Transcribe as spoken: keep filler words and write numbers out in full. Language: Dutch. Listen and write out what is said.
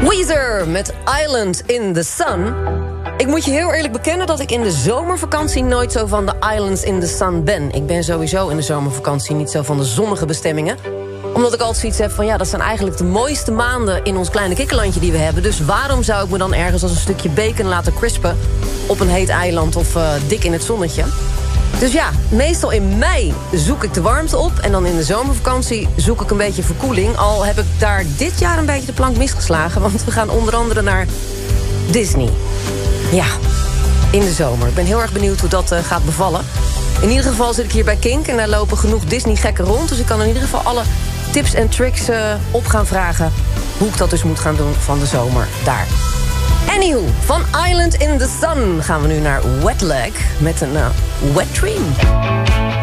Weezer met Island in the Sun. Ik moet je heel eerlijk bekennen dat ik in de zomervakantie nooit zo van de Islands in the Sun ben. Ik ben sowieso in de zomervakantie niet zo van de zonnige bestemmingen. Omdat ik altijd zoiets heb van ja, dat zijn eigenlijk de mooiste maanden in ons kleine kikkerlandje die we hebben. Dus waarom zou ik me dan ergens als een stukje bacon laten crispen op een heet eiland of uh, dik in het zonnetje? Dus ja, meestal in mei zoek ik de warmte op. En dan in de zomervakantie zoek ik een beetje verkoeling. Al heb ik daar dit jaar een beetje de plank misgeslagen. Want we gaan onder andere naar Disney. Ja, in de zomer. Ik ben heel erg benieuwd hoe dat uh, gaat bevallen. In ieder geval zit ik hier bij Kink. En daar lopen genoeg Disney-gekken rond. Dus ik kan in ieder geval alle tips en tricks uh, op gaan vragen. Hoe ik dat dus moet gaan doen van de zomer daar. Anywho, van Island in the Sun gaan we nu naar Wet Leg met een uh, Wet Dream.